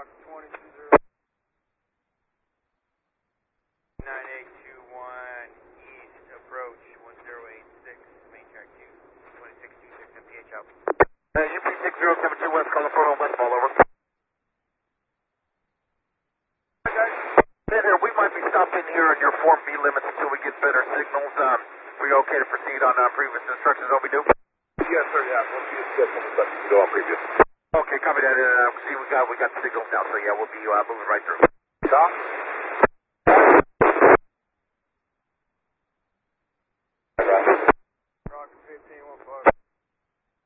Fox 220. 9821 East, approach 1086, main track 2, 2626 MPH out. UP6072 West, California, westfall, over. Here, we might be stopping here in your Form B limits until we get better signals. Are you okay to proceed on previous instructions, Obi-Do? Yes, sir, yeah. Once you get some instructions, go on previous. Okay, copy that. See, we got signals now, so yeah, we'll be moving right through. Stop.